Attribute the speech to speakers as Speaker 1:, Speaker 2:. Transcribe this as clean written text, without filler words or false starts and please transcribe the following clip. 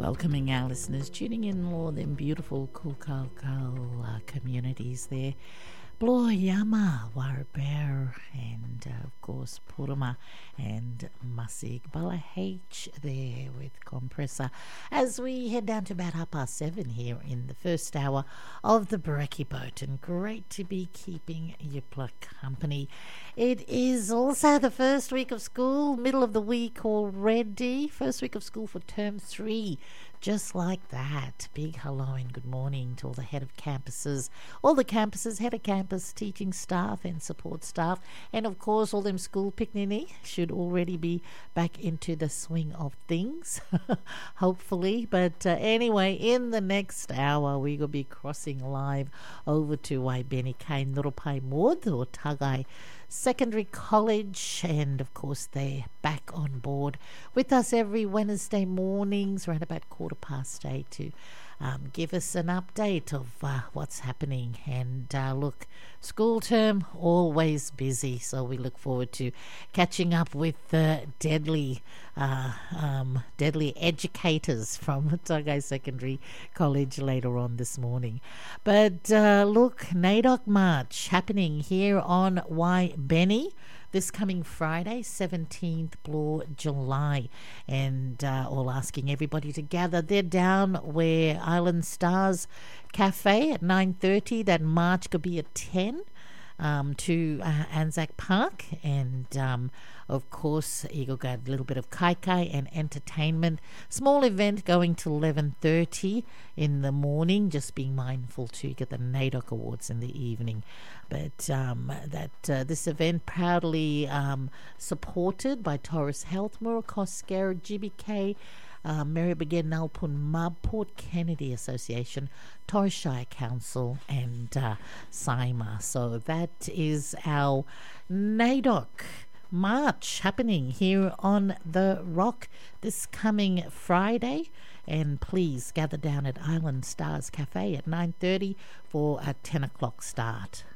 Speaker 1: Welcoming our listeners, tuning in all them beautiful Kulkalkal communities there. Bloyama, Warrabear, and of course Puruma and Masig Bala H there with Compressor as we head down to about 7:30 here in the first hour of the Brekkie Boat, and great to be keeping Yipla company. It is also the first week of school, middle of the week already, first week of school for term 3. Just like that. Big hello and good morning to all the head of campuses, all the campuses, head of campus, teaching staff and support staff, and of course all them school picnic should already be back into the swing of things, hopefully. But anyway, in the next hour we will be crossing live over to Waibeni Kai Nurupai Mod or Tagai Secondary College, and of course they're back on board with us every Wednesday mornings around about 8:15 to give us an update of what's happening. And look, school term always busy, so we look forward to catching up with deadly educators from Tagai Secondary College later on this morning. But look, NAIDOC March happening here on Waibeni this coming Friday, 17th July, and all asking everybody to gather. They're down where Island Stars Cafe at 9:30. That march could be at 10 to Anzac Park, and of course you got a little bit of kaikai and entertainment. Small event going to 11:30 in the morning. Just being mindful to get the NAIDOC Awards in the evening. But this event proudly supported by Taurus Health, Murakos GBK, Maribyrnong Nalpun Mab, Port Kennedy Association, Torres Shire Council, and SIMA. So that is our NAIDOC March happening here on the Rock this coming Friday. And please gather down at Island Stars Cafe at 9:30 for a 10 o'clock start.